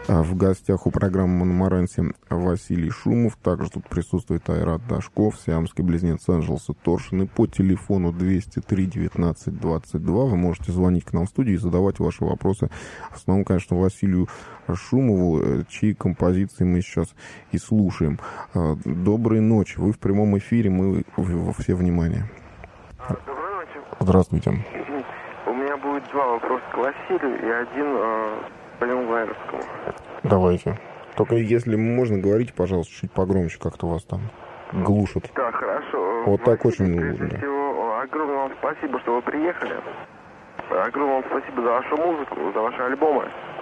В гостях у программы «Мономаранси» Василий Шумов. Также тут присутствует Айрат Дашков, сиамский близнец Анжелса Торшин. И по телефону 203-19-22 вы можете звонить к нам в студию и задавать ваши вопросы. В основном, конечно, Василию Шумову, чьи композиции мы сейчас и слушаем. Доброй ночи. Вы в прямом эфире, мы все внимание. Доброй ночи. Здравствуйте. У меня будет два вопроса к Василию и один по Лингвайровскому. Давайте. Только если можно, говорите, пожалуйста, чуть погромче, как-то вас там глушат. Да, хорошо. Вот так очень прежде нужно. всего, огромное вам спасибо, что вы приехали. Огромное вам спасибо за вашу музыку, за ваши альбомы.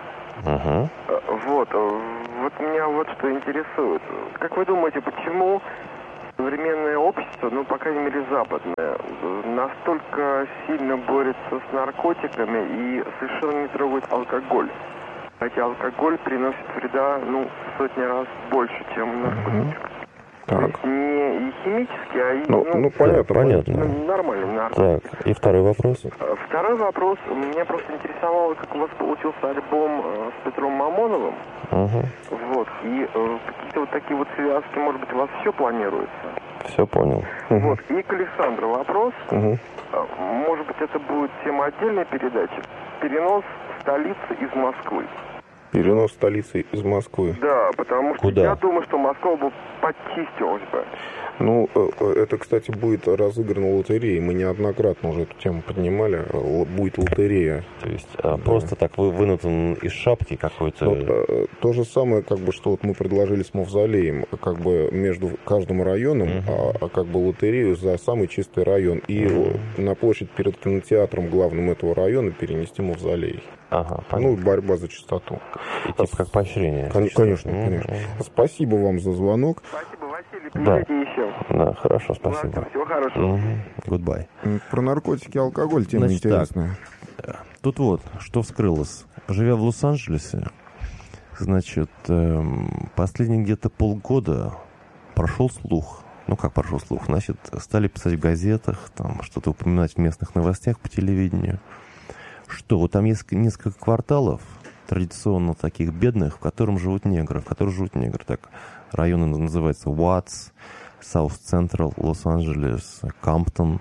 Вот меня вот что интересует. Как вы думаете, почему современное общество, ну, по крайней мере, западное, настолько сильно борется с наркотиками и совершенно не трогает алкоголь? Хотя алкоголь приносит вреда, ну, в сотни раз больше, чем наркотики. То есть не и химически, а и... понятно. Нормальный наркотик. Так, и второй вопрос. Второй вопрос. Меня просто интересовало, как у вас получился альбом с Петром Мамоновым. Вот. И какие-то вот такие вот связки, может быть, у вас все планируется? Все понял. Вот. И к Александру вопрос. Может быть, это будет тема отдельной передачи. Перенос столицы из Москвы. Перенос столицы из Москвы. Да, потому что Куда? я думаю, что Москва бы почистилась бы. Ну, это, кстати, будет разыграно лотереей. Мы неоднократно уже эту тему поднимали. Будет лотерея. То есть просто так вы вынутан из шапки какой-то... Вот, то же самое, как бы, что вот мы предложили с Мавзолеем, как бы между каждым районом, как бы лотерею за самый чистый район. И на площадь перед кинотеатром главным этого района перенести Мавзолей. Ага, Ну, борьба за чистоту. И типа как поощрение. Конечно. Спасибо вам за звонок. Спасибо, Василий. Приезжайте еще. Да, хорошо, спасибо. Ладно, всего хорошего. Goodbye. Про наркотики и алкоголь тема Значит, интересная. Тут вот, что вскрылось. Живя в Лос-Анджелесе, значит, последние где-то полгода прошел слух. Ну, как прошел слух? Значит, стали писать в газетах, там, что-то упоминать в местных новостях по телевидению, что вот там есть несколько кварталов, традиционно таких бедных, в которых живут негры. Так, районы называются Уаттс, Саут Централ, Лос-Анджелес, Камптон.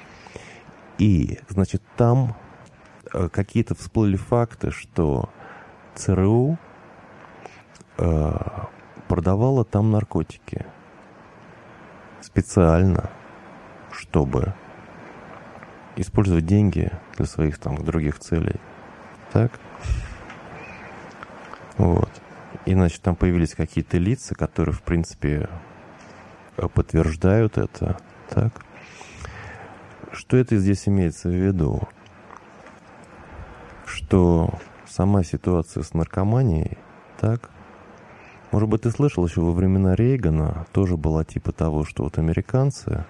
И, значит, там какие-то всплыли факты, что ЦРУ продавала там наркотики специально, чтобы использовать деньги для своих там других целей. Так? Вот. И, значит, там появились какие-то лица, которые, в принципе, подтверждают это. Так? Что это здесь имеется в виду? Что сама ситуация с наркоманией, так? Может быть, ты слышал, еще во времена Рейгана тоже была типа того, что вот американцы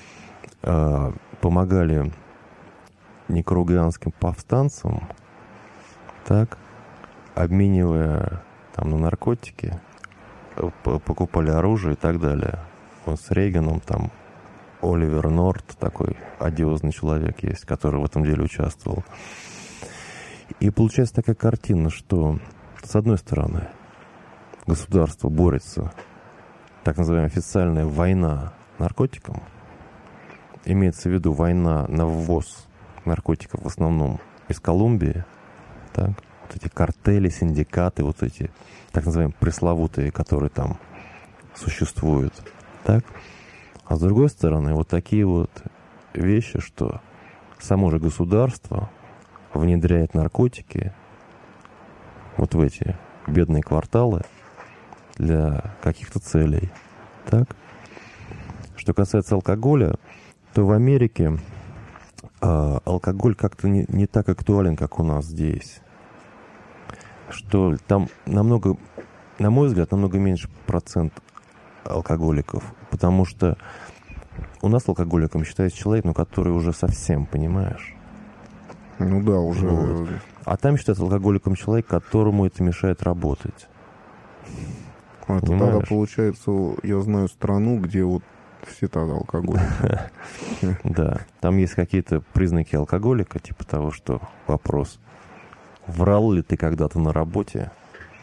помогали никарагуанским повстанцам, так, обменивая там на наркотики, покупали оружие и так далее. Вот с Рейганом там Оливер Норт, такой одиозный человек есть, который в этом деле участвовал. И получается такая картина, что с одной стороны государство борется, так называемая официальная война наркотикам, имеется в виду война на ввоз наркотиков в основном из Колумбии, так, вот эти картели, синдикаты, вот эти так называемые пресловутые, которые там существуют, так. А с другой стороны, вот такие вот вещи, что само же государство внедряет наркотики вот в эти бедные кварталы для каких-то целей, так. Что касается алкоголя, то в Америке алкоголь как-то не так актуален, как у нас здесь. Что там намного, на мой взгляд, намного меньше процент алкоголиков. Потому что у нас алкоголиком считается человек, ну, который уже совсем, понимаешь? Ну да, уже... Вот. А там считается алкоголиком человек, которому это мешает работать. Это тогда, получается, я знаю страну, где вот все тогда алкоголики. Да, там есть какие-то признаки алкоголика, типа того, что вопрос, врал ли ты когда-то на работе,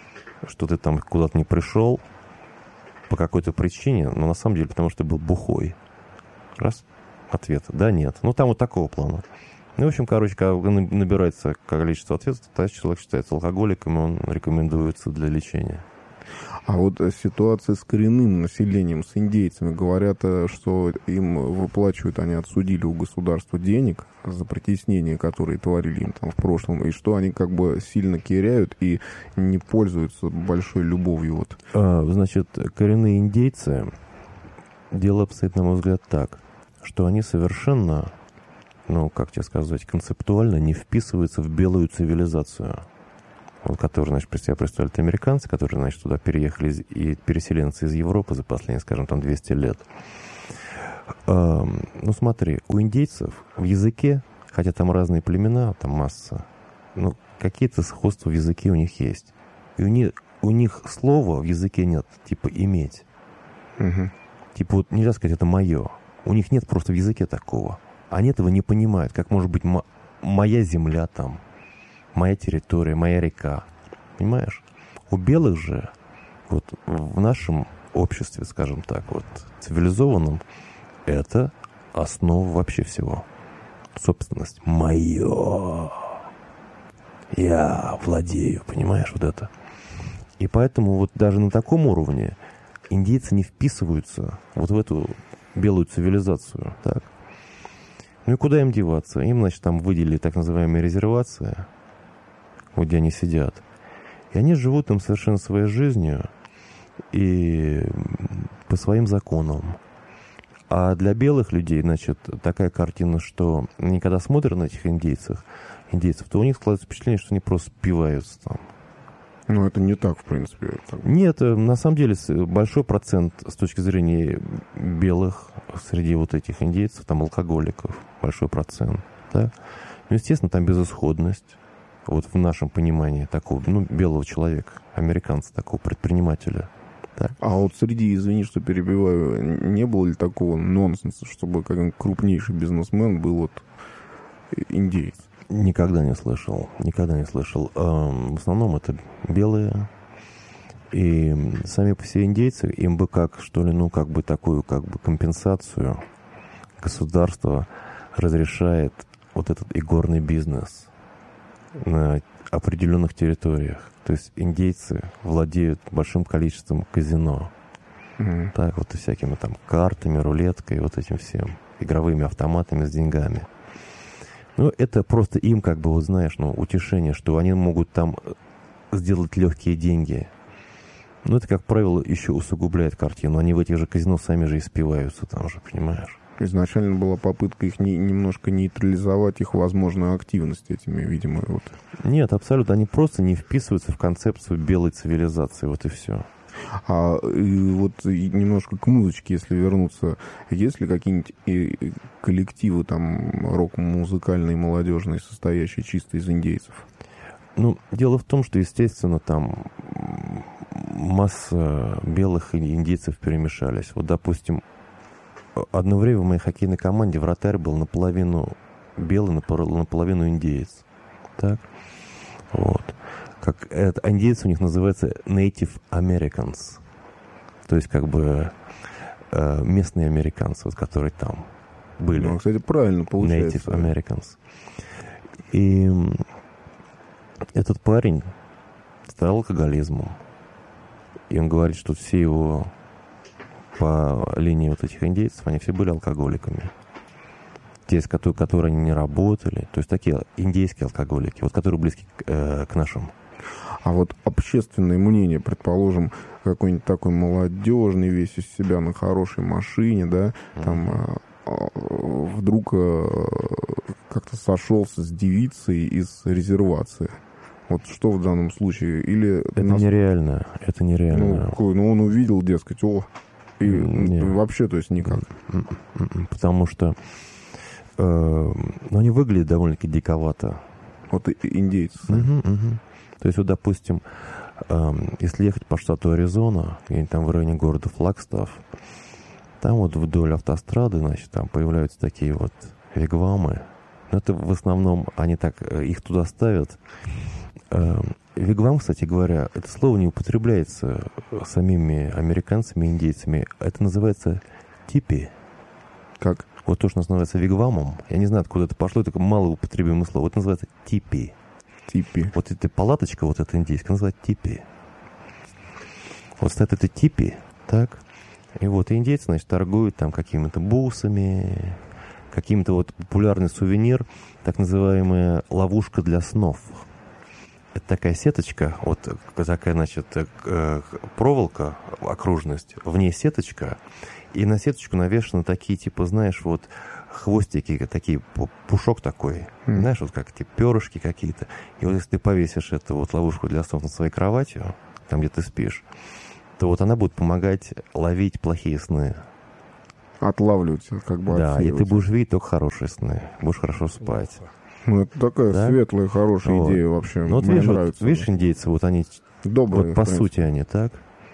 что ты там куда-то не пришел по какой-то причине, но на самом деле потому что ты был бухой. Раз. Ответ. Да, нет. Ну, там вот такого плана. Ну, в общем, короче, когда набирается количество ответов, тогда человек считается алкоголиком, и он рекомендуется для лечения. А вот ситуация с коренным населением, с индейцами, говорят, что им выплачивают, они отсудили у государства денег за притеснения, которые творили им там в прошлом, и что они как бы сильно киряют и не пользуются большой любовью. Вот. Значит, коренные индейцы, дело обстоит, на мой взгляд, так, что они совершенно, ну, как тебе сказать, концептуально не вписываются в белую цивилизацию. Вот, которые, значит, при себя представляют американцы, которые, значит, туда переехали, и переселенцы из Европы за последние, скажем, там, 200 лет. Ну, смотри, у индейцев в языке, хотя там разные племена, там масса, ну, какие-то сходства в языке у них есть. И у них слова в языке нет, типа «иметь». Угу. Типа вот нельзя сказать «это мое». У них нет просто в языке такого. Они этого не понимают, как может быть «моя земля» там. Моя территория, моя река. Понимаешь? У белых же, вот в нашем обществе, скажем так, вот цивилизованном, это основа вообще всего. Собственность. Мое. Я владею, понимаешь, вот это. И поэтому вот даже на таком уровне индейцы не вписываются вот в эту белую цивилизацию. Так. Ну и куда им деваться? Им, значит, там выделили так называемые резервации, вот где они сидят. И они живут там совершенно своей жизнью и по своим законам. А для белых людей, значит, такая картина, что они когда смотрят на этих индейцев, то у них складывается впечатление, что они просто спиваются там. Ну, это не так, в принципе. Нет, на самом деле большой процент с точки зрения белых среди вот этих индейцев, там алкоголиков, большой процент. Да? Ну, естественно, там безысходность. Вот в нашем понимании такого, ну, белого человека, американца, такого предпринимателя. Так. А вот среди, извини, что перебиваю, не было ли такого нонсенса, чтобы какой-нибудь крупнейший бизнесмен был вот индейец? Никогда не слышал, никогда не слышал. В основном это белые. И сами по себе индейцы, им бы как, что ли, ну, как бы такую, как бы компенсацию государство разрешает вот этот игорный бизнес на определенных территориях. То есть индейцы владеют большим количеством казино. Mm-hmm. Так, вот и всякими там картами, рулеткой, вот этим всем. Игровыми автоматами с деньгами. Ну, это просто им, как бы, вот знаешь, ну, утешение, что они могут там сделать легкие деньги. Но это, как правило, еще усугубляет картину. Они в этих же казино сами же и спиваются там же, понимаешь? Изначально была попытка их немножко нейтрализовать, их возможную активность этими, видимо, вот. Нет, абсолютно. Они просто не вписываются в концепцию белой цивилизации, вот и все. А и вот немножко к музычке, если вернуться, есть ли какие-нибудь коллективы там рок-музыкальные, молодежные, состоящие чисто из индейцев? Ну, дело в том, что, естественно, там масса белых и индейцев перемешались. Вот, допустим, одно время в моей хоккейной команде вратарь был наполовину белый, наполовину индеец. Так? Вот. Как это, индейцы у них называется Native Americans. То есть, как бы, местные американцы, вот, которые там были. Ну, кстати, правильно получается. Native Americans. И этот парень стал алкоголизмом. И он говорит, что все его по линии вот этих индейцев, они все были алкоголиками. Те, которые они не работали. То есть такие индейские алкоголики, вот которые близки к нашим. А вот общественное мнение, предположим, какой-нибудь такой молодежный, весь из себя на хорошей машине, да, там вдруг как-то сошелся с девицей из резервации. Вот что в данном случае? Или это нереально, это нереально. Ну, он увидел, дескать, и вообще, то есть никак. Потому что они выглядят довольно-таки диковато. Вот индейцы. То есть, вот, допустим, если ехать по штату Аризона, где-нибудь там в районе города Флагстаф, там вот вдоль автострады, значит, там появляются такие вот вигвамы. Но это в основном, они так, их туда ставят Вигвам, кстати говоря, это слово не употребляется самими американцами и индейцами. Это называется типи. Как? Вот то, что у нас называется вигвамом, я не знаю, откуда это пошло, это малоупотребимое слово. Это называется типи. Типи. Вот эта палаточка, вот эта индейская, называется типи. Вот стоит это типи, так? И вот индейцы, значит, торгуют там какими-то бусами, каким-то вот популярный сувенир, так называемая ловушка для снов. Это такая сеточка, вот такая, значит, проволока, окружность, в ней сеточка, и на сеточку навешаны такие, типа, знаешь, вот хвостики, такие, пушок такой, знаешь, вот как типа перышки какие-то. И вот если ты повесишь эту вот ловушку для снов над своей кроватью, там, где ты спишь, то вот она будет помогать ловить плохие сны. Отлавливать, как бы Да, и отсеивать. ты будешь видеть только хорошие сны, будешь хорошо спать. Ну, это такая Да? светлая, хорошая Вот. идея вообще. Ну, вот Мне видишь, нравится. видишь, индейцы, вот они, Добрые, вот по в принципе. сути они, так?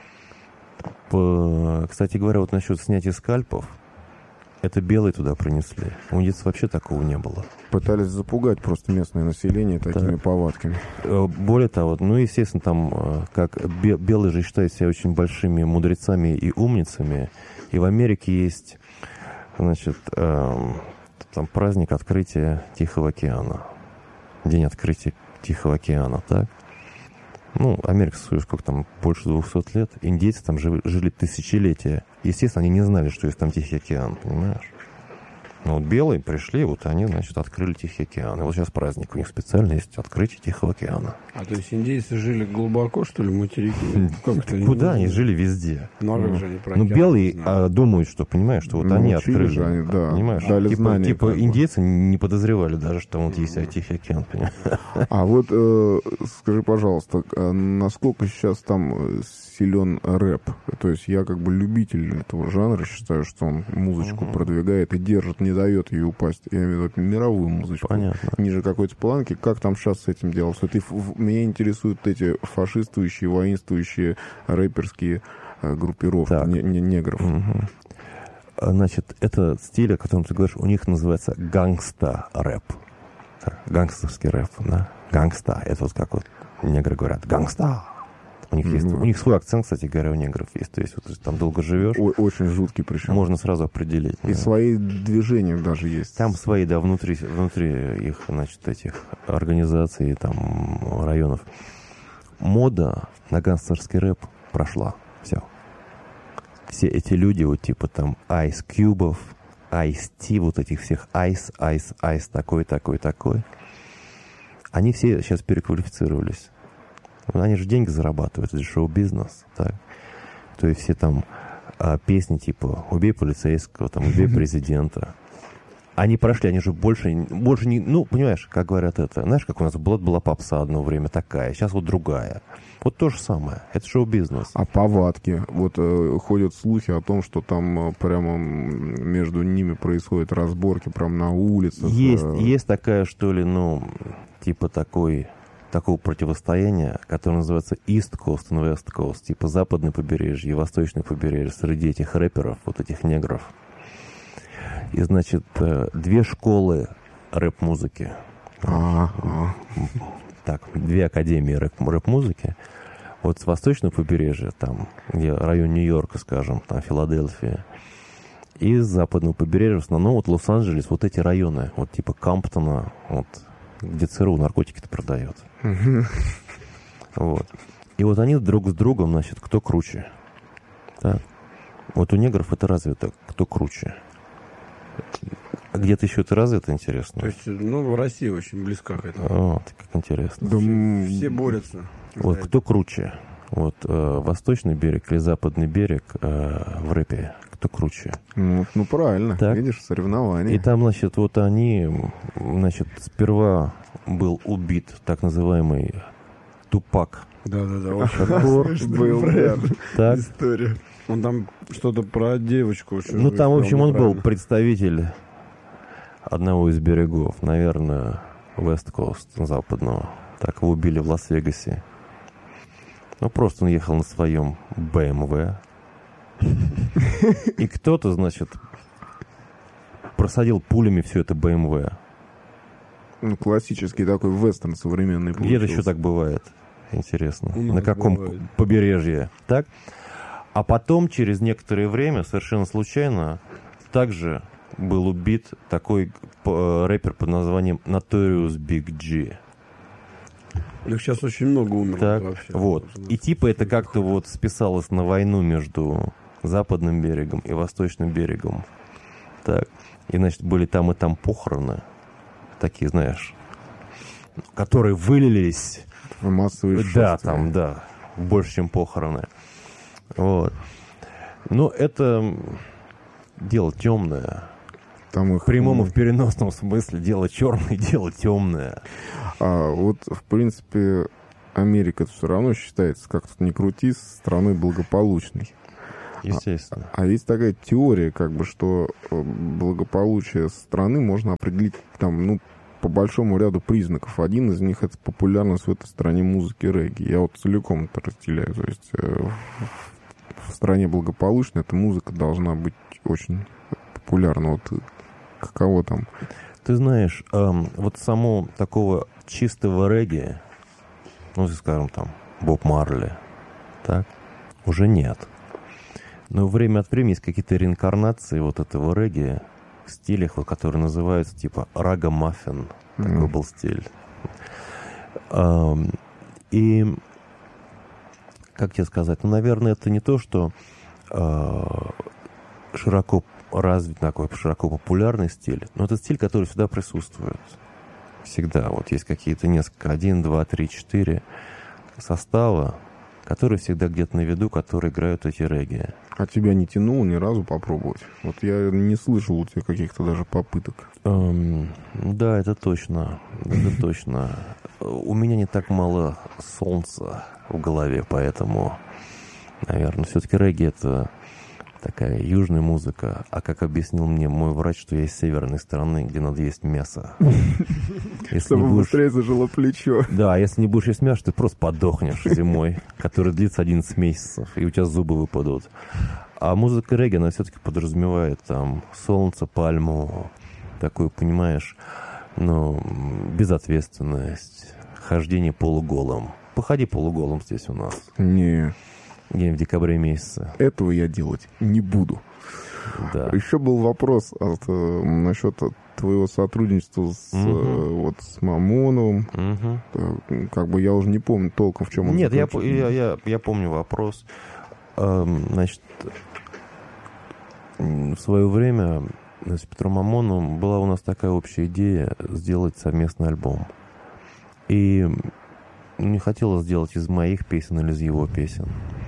Кстати говоря, вот насчет снятия скальпов, это белые туда принесли. У индейцев вообще такого не было. Пытались запугать просто местное население такими повадками. Более того, ну, естественно, там, как белые же считают себя очень большими мудрецами и умницами. И в Америке есть, значит, там праздник открытия Тихого океана. День открытия Тихого океана, так? Ну, Америка, сколько там, больше 200 лет. Индейцы там жили тысячелетия. Естественно, они не знали, что есть там Тихий океан, понимаешь? Ну, вот белые пришли, вот они, значит, открыли Тихий океан. И вот сейчас праздник. У них специально есть открытие Тихого океана. А то есть индейцы жили глубоко, что ли, в материке? Как это Куда не они жили? Везде. Ну, а как же они про Ну, океан белые знают? думают, что, понимаешь, что вот Ну, они учили открыли. же они, да, Понимаешь? дали знания, Типа как бы. индейцы не подозревали даже, что вот есть Тихий океан, понимаешь? А вот скажи, пожалуйста, насколько сейчас там силен рэп? То есть я как бы любитель этого жанра, считаю, что он музычку продвигает и держит, не дает ей упасть. Я имею в виду мировую музычку. Понятно. Ниже какой-то планки. Как там сейчас с этим делается? Меня интересуют эти фашистующие, воинствующие рэперские группировки Так. негров. Мгм. Значит, это стиль, о котором ты говоришь, у них называется гангста-рэп. Гангстерский рэп, да? Гангста. Это вот как вот негры говорят. Гангста. У них есть, у них свой акцент, кстати говоря, у негров есть. То есть, вот, если там долго живешь, Очень жуткий причем. можно сразу определить. И да. свои движения даже есть. Там свои, да, внутри их, значит, этих организаций, там, районов. Мода на гангстерский рэп прошла. Все. Все эти люди, вот типа там Ice Cube'ов, Ice-T, вот этих всех Ice, такой. Они все сейчас переквалифицировались. Они же деньги зарабатывают, это же шоу-бизнес, так. То есть все там песни типа «Убей полицейского», там «Убей президента». Они прошли, они же больше не... Ну, понимаешь, как говорят это... Знаешь, как у нас была попса одно время такая, сейчас вот другая. Вот то же самое. Это шоу-бизнес. А повадки? Вот ходят слухи о том, что там прямо между ними происходят разборки прямо на улицах. Есть такая, что ли, ну, типа такого противостояния, которое называется East Coast и West Coast, типа западное побережье и восточное побережье среди этих рэперов, вот этих негров. И, значит, две школы рэп-музыки. Так, две академии рэп-музыки. Вот с восточного побережья, там, где район Нью-Йорка, скажем, там, Филадельфия. И с западного побережья, в основном, вот Лос-Анджелес, вот эти районы, вот типа Камптона, вот, где ЦРУ наркотики-то продает. Вот. И вот они друг с другом, значит, кто круче. Так. Вот у негров это развито, кто круче. А где-то еще это развито, интересно? То есть, ну, в России очень близка к этому. Вот, как интересно. Да, Все борются. Вот кто круче? Вот восточный берег или западный берег в рэпе? Кто круче? ну, правильно. Так. Видишь, соревнования. И там, значит, вот они, значит, сперва был убит так называемый Тупак. Да-да-да, очень Шакур. Был, да. Так. история. Он там что-то про девочку. еще Ну, там, в общем, он был неправильно. представитель одного из берегов, наверное, West Coast, западного. Так, его убили в Лас-Вегасе. Ну, просто он ехал на своем BMW. И кто-то, значит, просадил пулями все это BMW. Ну, классический такой вестерн современный Где-то получился. еще так бывает. Интересно. У нас На каком бывает. побережье? Так? А потом, через некоторое время, совершенно случайно, также был убит такой рэпер под названием Notorious Big G. Их сейчас очень много умерло Так, вообще. вот. И типа это как-то вот списалось на войну между западным берегом и восточным берегом. Так. И, значит, были там и там похороны. Такие, знаешь, которые вылились. Массовые Да, шествия. там, да. Больше, чем похороны. Вот. Но это дело темное. Там их, В прямом и в переносном смысле дело черное, дело темное. А вот, в принципе, Америка все равно считается, как тут ни крути, страной благополучной. Естественно. А есть такая теория, как бы, что благополучие страны можно определить там, ну, по большому ряду признаков. Один из них — это популярность в этой стране музыки регги. Я вот целиком это разделяю. То есть в стране благополучной эта музыка должна быть очень популярна. Вот каково там? Ты знаешь, вот само такого чистого регги, ну, скажем, там, Боб Марли, так, уже нет. Но время от времени есть какие-то реинкарнации вот этого регги в стилях, вот, которые называются, типа, рага-маффин. Такой был стиль. И, как тебе сказать, ну, наверное, это не то, что широко развит такой широко популярный стиль, но это стиль, который всегда присутствует. Всегда. Вот есть какие-то несколько, 1, 2, 3, 4 состава, которые всегда где-то на виду, которые играют эти регги. А тебя не тянуло ни разу попробовать? Вот я не слышал у тебя каких-то даже попыток. Да, это точно. Это точно. У меня не так мало солнца в голове, поэтому, наверное, все-таки регги — это такая южная музыка. А как объяснил мне мой врач, что я из северной страны, где надо есть мясо. Чтобы быстрее зажило плечо. Да, если не будешь есть мясо, ты просто подохнешь зимой, которая длится 11 месяцев, и у тебя зубы выпадут. А музыка регги, она все-таки подразумевает там солнце, пальму, такую, понимаешь, ну, безответственность, хождение полуголым. Походи полуголым здесь у нас. Не, Где-нибудь в декабре месяце. этого я делать не буду. Да. Еще был вопрос насчет твоего сотрудничества с, вот, с Мамоновым. Как бы я уже не помню толком, в чем он Нет, заключался. я помню вопрос. Значит, в свое время с Петром Мамоновым была у нас такая общая идея сделать совместный альбом. И не хотела сделать из моих песен или из его песен.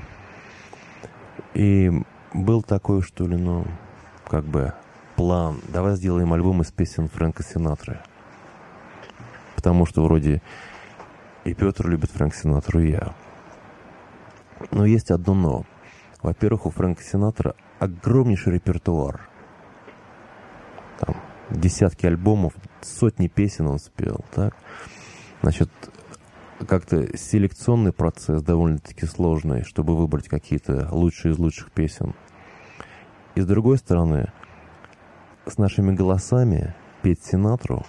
И был такой, что ли, ну, как бы план. Давай сделаем альбом из песен Фрэнка Синатры. Потому что вроде и Петр любит Фрэнка Синатру, и я. Но есть одно но. Во-первых, у Фрэнка Синатра огромнейший репертуар. Там десятки альбомов, сотни песен он спел, так? Значит, как-то селекционный процесс довольно-таки сложный, чтобы выбрать какие-то лучшие из лучших песен. И с другой стороны, с нашими голосами петь Синатру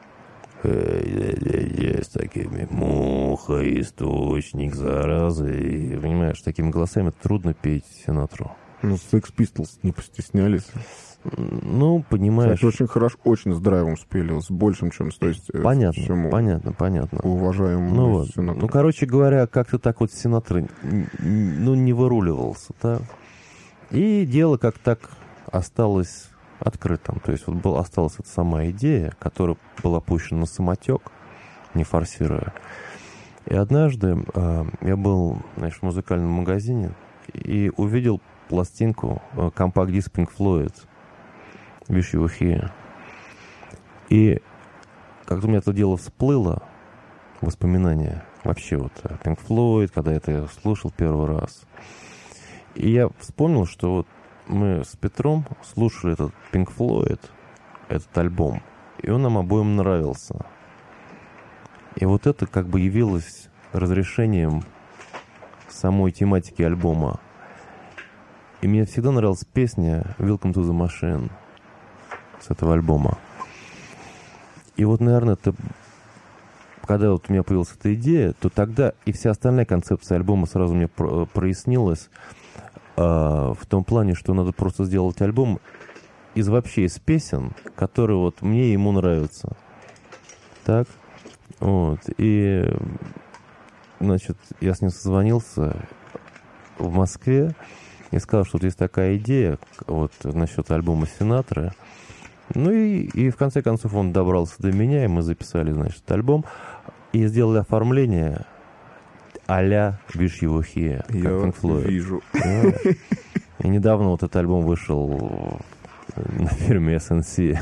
с такими муха, источник, заразы. И, понимаешь, такими голосами трудно петь Синатру. Ну, Sex Pistols не постеснялись. Ну, понимаешь... Кстати, очень хорошо, очень с драйвом спели, с большим, чем... То есть, Понятно. Уважаемому Ну вот, Синатру. ну, короче говоря, как-то так вот Синатра, ну, не выруливался, да. И дело как так осталось открытым. То есть вот осталась эта сама идея, которая была пущена на самотек, не форсируя. И однажды я был, значит, в музыкальном магазине и увидел пластинку, компакт-диск Pink Floyd «Wish You Were Here». И как-то у меня это дело всплыло, воспоминания вообще вот Pink Floyd, когда я это слушал первый раз. И я вспомнил, что вот мы с Петром слушали этот Pink Floyd, этот альбом, и он нам обоим нравился. И вот это как бы явилось разрешением самой тематики альбома. И мне всегда нравилась песня «Welcome to the Machine» с этого альбома. И вот, наверное, когда вот у меня появилась эта идея, то тогда и вся остальная концепция альбома сразу мне прояснилась в том плане, что надо просто сделать альбом вообще из песен, которые вот мне и ему нравятся. Так? Вот. И, значит, я с ним созвонился в Москве и сказал, что вот есть такая идея вот насчет альбома Синатры. Ну и в конце концов он добрался до меня, и мы записали, значит, альбом и сделали оформление а-ля «Wish You Were Here», как Pink Floyd. Вижу. Да. И недавно вот этот альбом вышел на фирме SNC.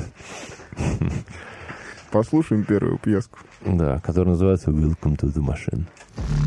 Послушаем первую пьеску. Да, которая называется «Welcome to the Machine».